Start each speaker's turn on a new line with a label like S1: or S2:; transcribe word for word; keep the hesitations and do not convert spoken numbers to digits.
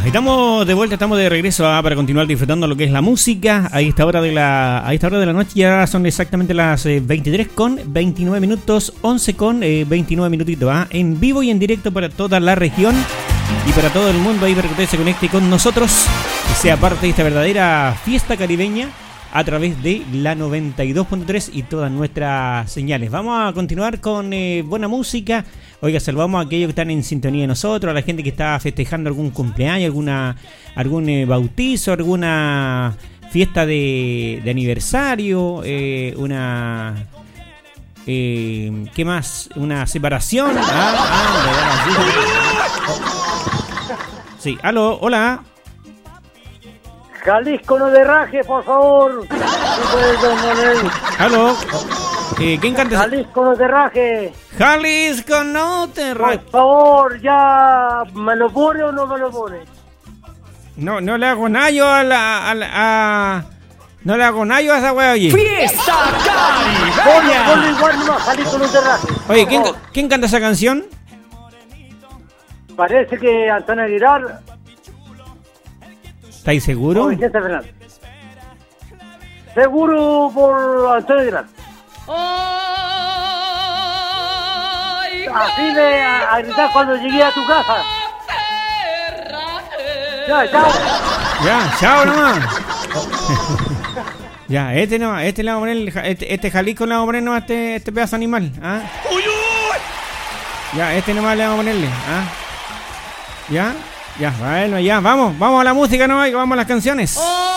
S1: Estamos de vuelta, estamos de regreso ah, para continuar disfrutando lo que es la música. A esta hora de la, a esta hora de la noche ya son exactamente las eh, veintitrés con veintinueve minutos, once con eh, veintinueve minutitos, ah, en vivo y en directo para toda la región y para todo el mundo ahí para que usted se conecte con nosotros y sea parte de esta verdadera fiesta caribeña a través de la noventa y dos punto tres y todas nuestras señales. Vamos a continuar con eh, buena música. Oiga, saludamos a aquellos que están en sintonía de nosotros, a la gente que está festejando algún cumpleaños, alguna algún eh, bautizo, alguna fiesta de, de aniversario, eh, una... Eh, ¿qué más? Una separación. Ah, ah, sí, aló, hola.
S2: Jalisco no derraje, por favor.
S1: Aló. Eh, ¿Quién canta?
S2: Jalisco no derraje.
S1: Jalisco no te raje.
S2: Por favor, ya. ¿Me lo pone o no me lo pone?
S1: No, no le hago nada yo a la... A la a... No le hago nada yo a esa wea, oye.
S3: ¡Fiesta
S2: Caribeña! Ponle igual nomás, Jalisco no derraje.
S1: Oye, ¿quién, ¿quién canta esa canción?
S2: Parece que Antonio Aguilar.
S1: ¿Estáis seguros?
S2: O Vicente Fernández. Seguro por Antonio Aguilar. Así de a, a gritar cuando llegué a tu casa. Ya, chao.
S1: Ya, chao nomás. Ya, este nomás, este le vamos a poner, este, este Jalisco le vamos a poner nomás este, este pedazo animal, ¿ah?
S3: ¡Uy, uy!
S1: Ya, este nomás le vamos a ponerle, ¿ah? Ya, ya, bueno, ya, vamos, vamos a la música nomás y vamos a las canciones.
S3: ¡Oh!